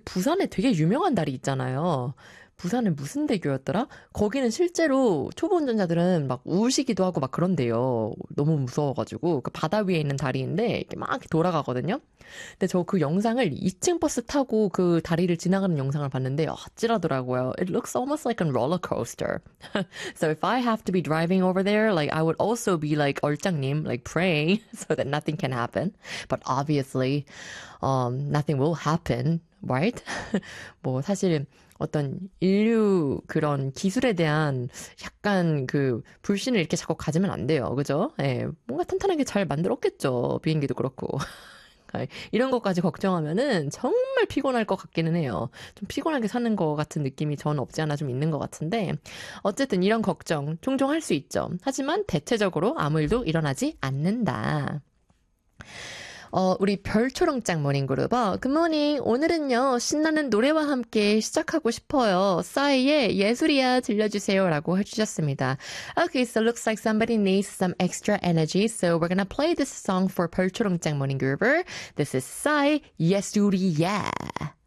부산에 되게 유명한 다리 있잖아요. 부산에 무슨 대교였더라? 거기는 실제로 초보 운전자들은 막 우시기도 하고 막 그런데요. 너무 무서워가지고. 그 바다 위에 있는 다리인데 이렇게 막 돌아가거든요. 근데 저 그 영상을 2층 버스 타고 그 다리를 지나가는 영상을 봤는데 아찔하더라고요. It looks almost like a roller coaster. So if I have to be driving over there, like I would also be like 얼짱님, like praying so that nothing can happen. But obviously, nothing will happen, right? 뭐 사실 어떤 인류 그런 기술에 대한 약간 그 불신을 이렇게 자꾸 가지면 안 돼요. 그죠? 예, 뭔가 탄탄하게 잘 만들었겠죠. 비행기도 그렇고. 이런 것까지 걱정하면은 정말 피곤할 것 같기는 해요. 좀 피곤하게 사는 것 같은 느낌이 저는 없지 않아 좀 있는 것 같은데 어쨌든 이런 걱정 종종 할 수 있죠. 하지만 대체적으로 아무 일도 일어나지 않는다. 우리 별초롱짱 모닝그룹. 굿모닝. 오늘은요, 신나는 노래와 함께 시작하고 싶어요. 싸이의 예술이야 들려주세요. 라고 해주셨습니다. Okay, so looks like somebody needs some extra energy. So we're gonna play this song for 별초롱짱 모닝그룹. This is 싸이 예술이야.